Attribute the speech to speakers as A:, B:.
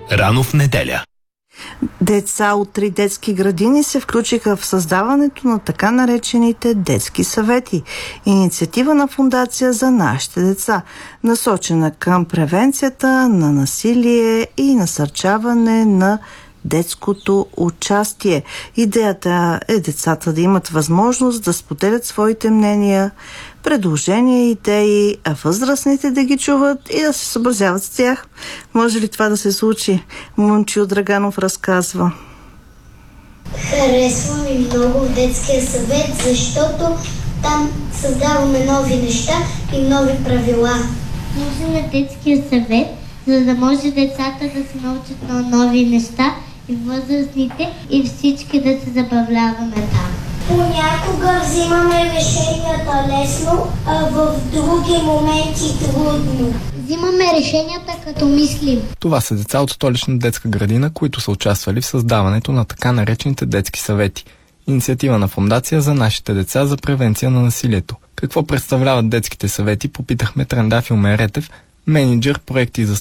A: Рано в неделя.
B: Деца от 3 детски градини се включиха в създаването на така наречените детски съвети. Инициатива на Фондация за нашите деца, насочена към превенцията на насилие и насърчаване на детското участие. Идеята е децата да имат възможност да споделят своите мнения, предложения и идеи, а възрастните да ги чуват и да се съобразяват с тях. Може ли това да се случи? Момчил Драганов разказва.
C: Харесва ми много детския съвет, защото там създаваме нови неща и нови правила.
D: Нужен е детския съвет, за да може децата да се научат на нови неща и възрастните и всички да се забавляваме там.
C: Понякога взимаме решенията лесно, а в други моменти трудно.
D: Взимаме решенията като мислим.
E: Това са деца от столична детска градина, които са участвали в създаването на така наречените детски съвети. Инициатива на Фондация за нашите деца за превенция на насилието. Какво представляват детските съвети, попитахме Трендафил Меретев, мениджър проекти за